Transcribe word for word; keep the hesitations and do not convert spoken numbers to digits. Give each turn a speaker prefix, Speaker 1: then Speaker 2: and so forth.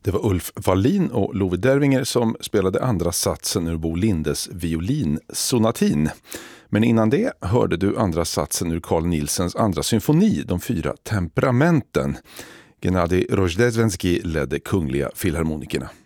Speaker 1: Det var Ulf Wallin och Love Dervinger som spelade andra satsen ur Bo Lindes violinsonatin. Men innan det hörde du andra satsen ur Carl Nielsens andra symfoni, de fyra temperamenten. Gennady Rozhdestvensky ledde Kungliga Filharmonikerna.